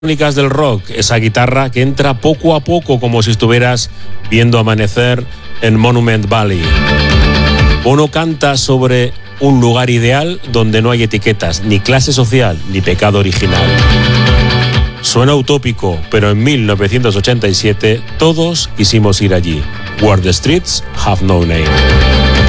Crónicas del rock, esa guitarra que entra poco a poco como si estuvieras viendo amanecer en Monument Valley. Bono canta sobre un lugar ideal donde no hay etiquetas, ni clase social, ni pecado original. Suena utópico, pero en 1987 todos quisimos ir allí. Where the streets have no name.